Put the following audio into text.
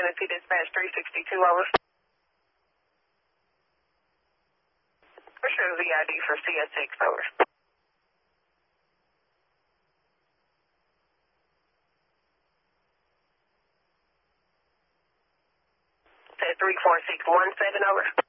NP Dispatch 362, over. For sure, VID for CS6, over. Said 34617, over.